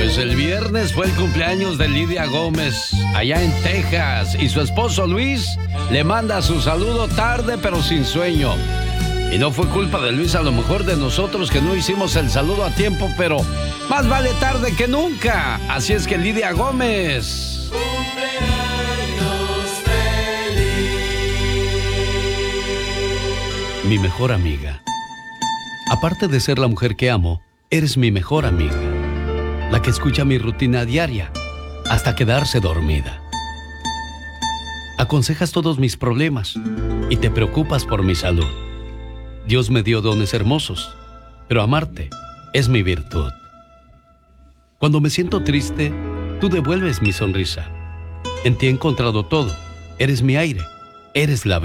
Pues el viernes fue el cumpleaños de Lidia Gómez, allá en Texas, y su esposo Luis le manda su saludo tarde pero sin sueño. Y no fue culpa de Luis, a lo mejor de nosotros que no hicimos el saludo a tiempo, pero más vale tarde que nunca. Así es que Lidia Gómez, mi mejor amiga. Aparte de ser la mujer que amo, eres mi mejor amiga. La que escucha mi rutina diaria hasta quedarse dormida. Aconsejas todos mis problemas y te preocupas por mi salud. Dios me dio dones hermosos, pero amarte es mi virtud. Cuando me siento triste, tú devuelves mi sonrisa. En ti he encontrado todo. Eres mi aire, eres la vida.